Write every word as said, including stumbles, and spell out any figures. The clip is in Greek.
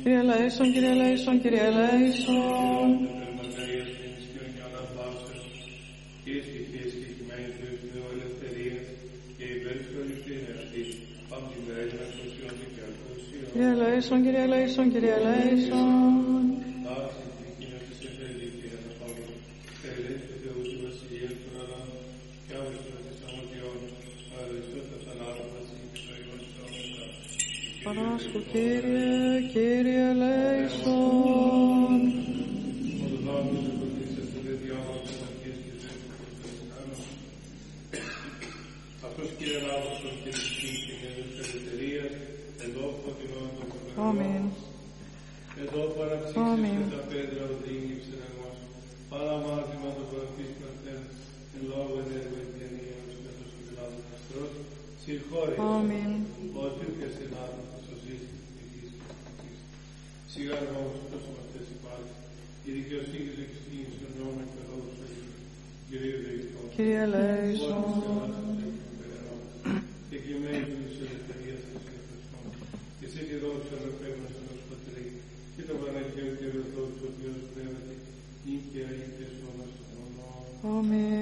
Κύριε ελέησον, Κύριε ελέησον, Κύριε ελέησον. Κύριε ελέησον, Κύριε ελέησον, Κύριε ελέησον. Παράσχου, Κύριε, Κύριε ελέησον. Αμήν. Εδώ παραψήξεσαι τα πέτρα οδήγησε εμάς. Παραμάθημα το παραπίστημα θεν, εν λόγω ενέργου ευγενίας με το συγκράτο καστρός, συγχώρε ότι και στην άνθρωπο σωζείς τη γης και τη γης. Σιγάρα όμως τόσο αυτές υπάρχει, η δικαιοσύνη και εξήγηση στον νόμο και λόγος του Κυρίου Δεϊκό. Κύριε ελέησον. Και κλειμένη του της ελευθερίας της Χριστός. Και σε τη δόξα αναπέμβαση ενός Πατρί, και το Παναγιώτο και ο Θεός ο οποίος πνεύματι, νύχια ή και σώμα στον όνομα. Αμήν.